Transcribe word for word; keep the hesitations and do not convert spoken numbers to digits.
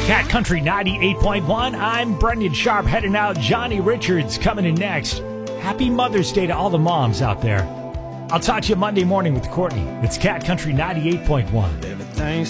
Cat Country ninety-eight point one. I'm Brendan Sharp heading out. Johnny Richards coming in next. Happy Mother's Day to all the moms out there. I'll talk to you Monday morning with Courtney. It's Cat Country ninety-eight point one. Everything's